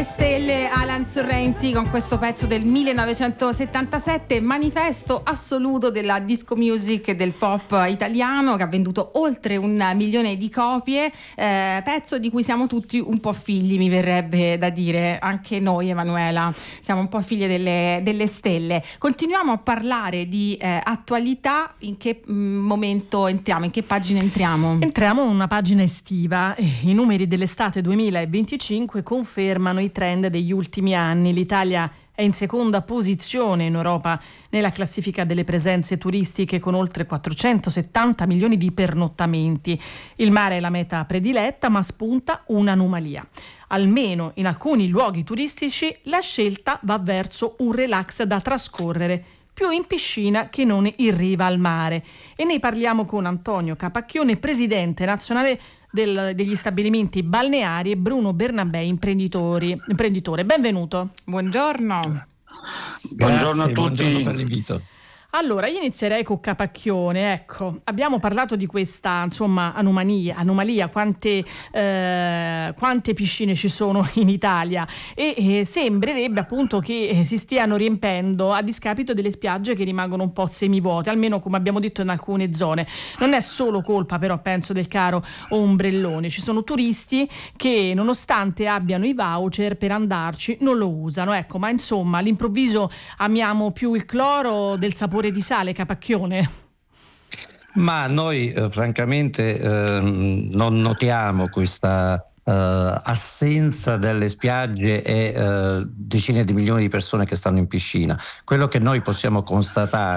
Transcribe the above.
Stelle, Alan Sorrenti con questo pezzo del 1977, manifesto assoluto della disco music e del pop italiano, che ha venduto oltre 1 milione di copie, pezzo di cui siamo tutti un po' figli, mi verrebbe da dire, anche noi, Emanuela, siamo un po' figlie delle stelle. Continuiamo a parlare di attualità. In che momento entriamo? In che pagina entriamo? Entriamo in una pagina estiva. I numeri dell'estate 2025 confermano i trend degli ultimi anni. L'Italia è in seconda posizione in Europa nella classifica delle presenze turistiche, con oltre 470 milioni di pernottamenti. Il mare è la meta prediletta, ma spunta un'anomalia. Almeno in alcuni luoghi turistici la scelta va verso un relax da trascorrere più in piscina che non in riva al mare. E ne parliamo con Antonio Capacchione, presidente nazionale degli stabilimenti balneari, e Bruno Bernabé, imprenditore. Benvenuto. Buongiorno. Buongiorno a tutti. Buongiorno per l'invito. Allora, io inizierei con Capacchione. Ecco, abbiamo parlato di questa, anomalia, quante piscine ci sono in Italia, e sembrerebbe appunto che si stiano riempendo a discapito delle spiagge che rimangono un po' semivuote, almeno come abbiamo detto in alcune zone. Non è solo colpa però, penso, del caro ombrellone. Ci sono turisti che, nonostante abbiano i voucher per andarci, non lo usano. Ecco, ma insomma, all'improvviso amiamo più il cloro del sapore di sale, Capacchione? Ma noi francamente non notiamo questa assenza delle spiagge e decine di milioni di persone che stanno in piscina. Quello che noi possiamo constatare